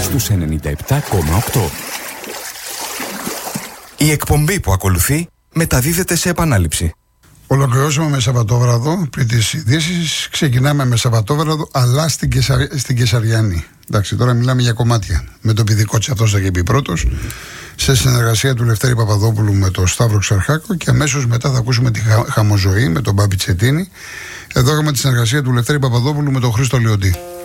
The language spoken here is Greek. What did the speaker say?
στους 97,8. Η εκπομπή που ακολουθεί μεταδίδεται σε επανάληψη. Ολοκληρώσαμε με Σαββατόβραδο. Πριν τις ειδήσεις, ξεκινάμε με Σαββατόβραδο, αλλά στην Κεσαριανή. Εντάξει, τώρα μιλάμε για κομμάτια. Με το πηδικό της, αυτός θα είχε πει πρώτος, σε συνεργασία του Λευτέρη Παπαδόπουλου με τον Σταύρο Ξαρχάκο, και αμέσως μετά θα ακούσουμε τη Χαμοζωή με τον Μπάμπη Τσετίνη. Εδώ έχουμε τη συνεργασία του Λευτέρη Παπαδόπουλου με τον Χρήστο Λιοντή.